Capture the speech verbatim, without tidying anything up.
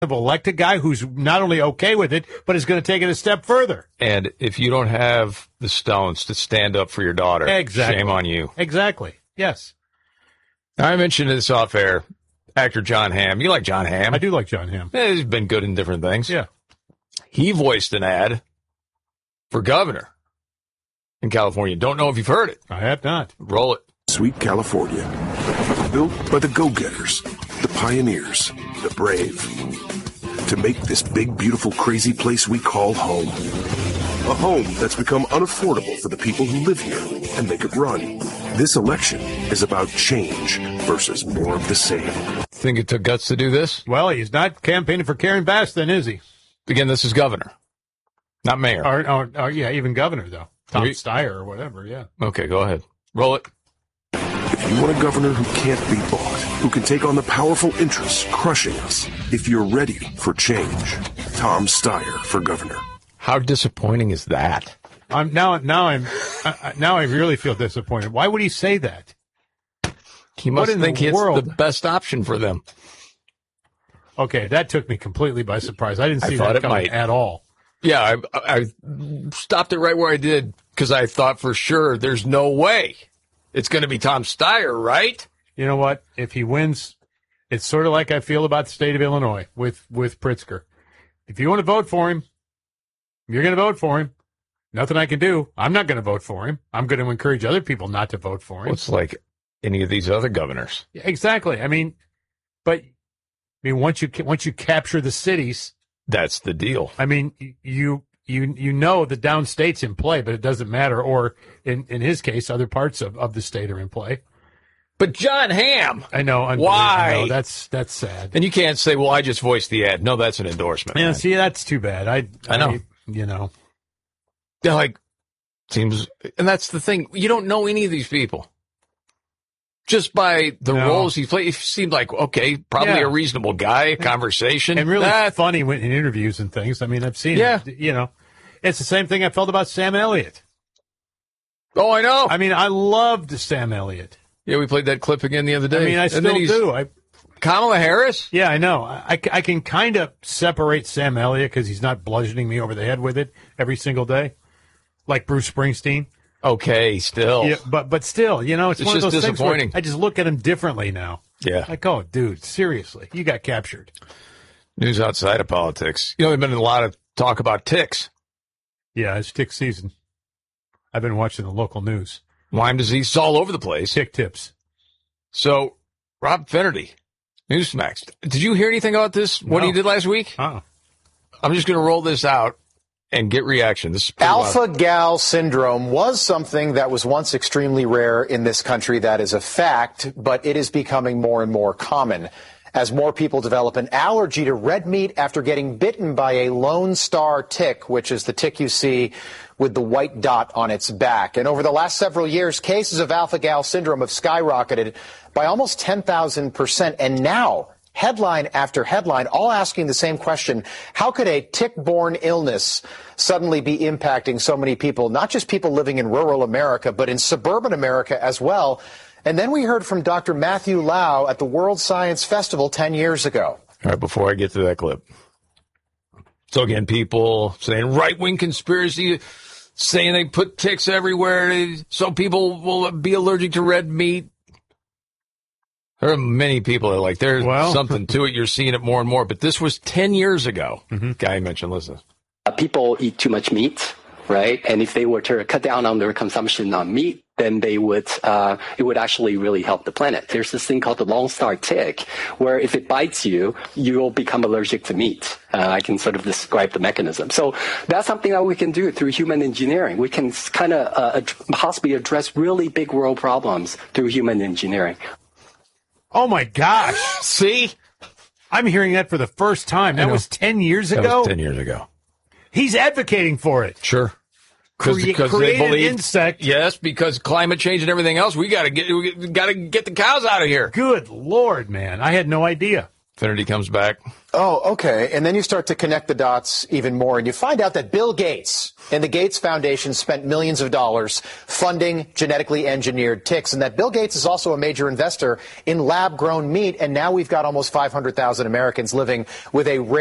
elect a guy who's not only okay with it, but is going to take it a step further. And if you don't have the stones to stand up for your daughter, exactly. shame on you. Exactly. Yes. I mentioned this off air. Actor John Hamm. You like John Hamm? I do like John Hamm. Yeah, he's been good in different things. Yeah. He voiced an ad for governor in California. Don't know if you've heard it. I have not. Roll it. Sweet California. Built by the go-getters, the pioneers, the brave. To make this big, beautiful, crazy place we call home. A home that's become unaffordable for the people who live here and make it run. This election is about change versus more of the same. Think it took guts to do this? Well, he's not campaigning for Karen Bass, then, is he? Again, this is governor, not mayor. Or, or, or yeah, even governor, though. Tom We- Steyer or whatever, yeah. Okay, go ahead. Roll it. If you want a governor who can't be bought, who can take on the powerful interests crushing us, if you're ready for change, Tom Steyer for governor. How disappointing is that? I'm now. Now I'm. Uh, now I really feel disappointed. Why would he say that? He must What in think the it's world? the best option for them. Okay, that took me completely by surprise. I didn't I see thought that it coming might. at all. Yeah, I, I stopped it right where I did because I thought for sure there's no way it's going to be Tom Steyer, right? You know what? If he wins, it's sort of like I feel about the state of Illinois with with Pritzker. If you want to vote for him, you're going to vote for him. Nothing I can do. I'm not going to vote for him. I'm going to encourage other people not to vote for him. Well, it's like any of these other governors. Yeah, exactly. I mean, but I mean, once you ca- once you capture the cities, That's the deal. I mean, you you you know the downstate's in play, but it doesn't matter. Or in, in his case, other parts of, of the state are in play. But John Hamm, I know. unbelievable. Why? No, that's that's sad. and you can't say, well, I just voiced the ad. No, that's an endorsement. Yeah, man. see, that's too bad. I I know. you know. They're like, seems, and that's the thing. You don't know any of these people. Just by the No. roles he played, he seemed like, okay, probably Yeah. a reasonable guy, conversation. And really That- funny when, in interviews and things. I mean, I've seen Yeah. it. You know, it's the same thing I felt about Sam Elliott. oh, I know. I mean, I loved Sam Elliott. yeah, we played that clip again the other day. I mean, I And then still he's- do. I Kamala Harris? Yeah, I know. I, I can kind of separate Sam Elliott because he's not bludgeoning me over the head with it every single day, like Bruce Springsteen. Okay, still. Yeah, but but still, you know, it's, It's one of just those things where disappointing. I just look at him differently now. Yeah. Like, oh, dude, seriously, you got captured. News outside of politics. You know, there's been a lot of talk about ticks. Yeah, it's tick season. I've been watching the local news. Lyme disease is all over the place. Tick tips. So, Rob Finnerty, Newsmax. Did you hear anything about this, what No. he did last week? Oh, I'm just going to roll this out and get reaction. This is pretty wild. Alpha-gal syndrome was something that was once extremely rare in this country. That is a fact, but it is becoming more and more common as more people develop an allergy to red meat after getting bitten by a Lone Star tick, which is the tick you see with the white dot on its back. And over the last several years, cases of alpha-gal syndrome have skyrocketed by almost ten thousand percent. And now, headline after headline, all asking the same question: how could a tick-borne illness suddenly be impacting so many people, not just people living in rural America, but in suburban America as well? And then we heard from Doctor Matthew Lau at the World Science Festival ten years ago. All right, before I get to that clip. So again, people saying right-wing conspiracy, saying they put ticks everywhere so people will be allergic to red meat. There are many people that are like, there's Well. something to it. You're seeing it more and more. But this was ten years ago. Mm-hmm. Guy mentioned, listen. Uh, people eat too much meat, right? And if they were to cut down on their consumption on meat, then they would, uh, it would actually really help the planet. There's this thing called the Lone Star tick, where if it bites you, you'll become allergic to meat. Uh, I can sort of describe the mechanism. So that's something that we can do through human engineering. We can kind of uh, ad- possibly address really big world problems through human engineering. oh my gosh! See? I'm hearing that for the first time. I That know. was ten years That ago. was ten years ago. He's advocating for it. Sure. Crea- Because create they an believe, insect. yes, because climate change and everything else, we got to get we got to get the cows out of here. Good Lord, man! I had no idea. Infinity comes back. Oh, okay. And then you start to connect the dots even more, and you find out that Bill Gates and the Gates Foundation spent millions of dollars funding genetically engineered ticks, and that Bill Gates is also a major investor in lab-grown meat, and now we've got almost five hundred thousand Americans living with a rare